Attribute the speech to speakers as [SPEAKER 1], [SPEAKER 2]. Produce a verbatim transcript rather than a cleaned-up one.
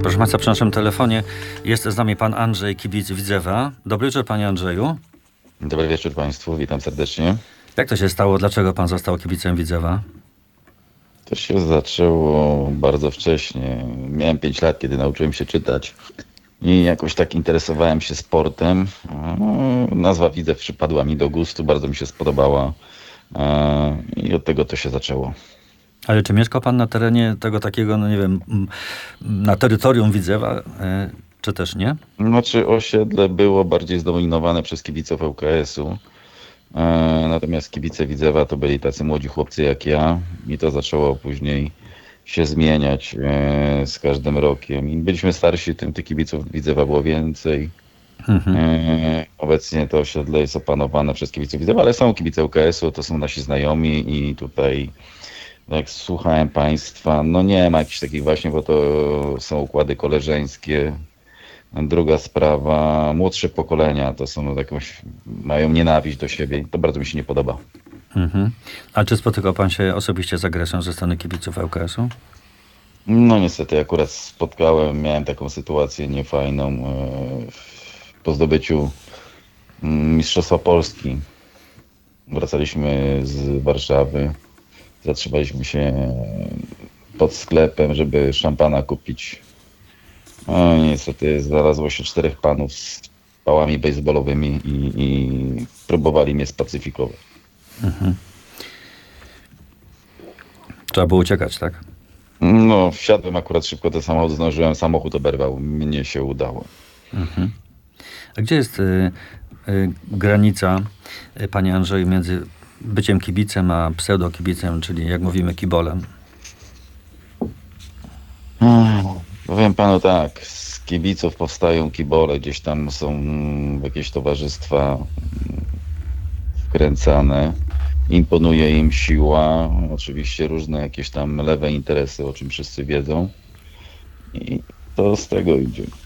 [SPEAKER 1] Proszę Państwa, przy naszym telefonie jest z nami pan Andrzej, kibic Widzewa. Dobry wieczór, panie Andrzeju.
[SPEAKER 2] Dobry wieczór Państwu, witam serdecznie.
[SPEAKER 1] Jak to się stało? Dlaczego pan został kibicem Widzewa?
[SPEAKER 2] To się zaczęło bardzo wcześnie. Miałem pięć lat, kiedy nauczyłem się czytać i jakoś tak interesowałem się sportem. No, nazwa Widzew przypadła mi do gustu, bardzo mi się spodobała i od tego to się zaczęło.
[SPEAKER 1] Ale czy mieszkał pan na terenie tego takiego, no nie wiem, na terytorium Widzewa, czy też nie?
[SPEAKER 2] Znaczy osiedle było bardziej zdominowane przez kibiców L K S-u. Natomiast kibice Widzewa to byli tacy młodzi chłopcy jak ja i to zaczęło później się zmieniać z każdym rokiem. Im byliśmy starsi, tym tych kibiców Widzewa było więcej. Mhm. Obecnie to osiedle jest opanowane przez kibiców Widzewa, ale są kibice L K S-u, to są nasi znajomi i tutaj jak słuchałem Państwa, no nie ma jakichś takich właśnie, bo to są układy koleżeńskie. Druga sprawa, młodsze pokolenia to są jakąś, mają nienawiść do siebie i to bardzo mi się nie podoba.
[SPEAKER 1] Mhm. A czy spotykał pan się osobiście z agresją ze strony kibiców L K S-u?
[SPEAKER 2] No niestety akurat spotkałem, miałem taką sytuację niefajną po zdobyciu Mistrzostwa Polski. Wracaliśmy z Warszawy, zatrzymaliśmy się pod sklepem, żeby szampana kupić. No niestety znalazło się czterech panów z pałami baseballowymi i, i próbowali mnie spacyfikować.
[SPEAKER 1] Mhm. Trzeba było uciekać, tak?
[SPEAKER 2] No wsiadłem akurat szybko do samochodu, zdążyłem, samochód oberwał, mnie się udało.
[SPEAKER 1] Mhm. A gdzie jest y, y, granica, y, panie Andrzeju, między byciem kibicem a pseudokibicem, czyli jak mówimy kibolem?
[SPEAKER 2] Hmm, powiem panu tak, z kibiców powstają kibole, gdzieś tam są jakieś towarzystwa wkręcane, imponuje im siła, oczywiście różne jakieś tam lewe interesy, o czym wszyscy wiedzą i to z tego idzie.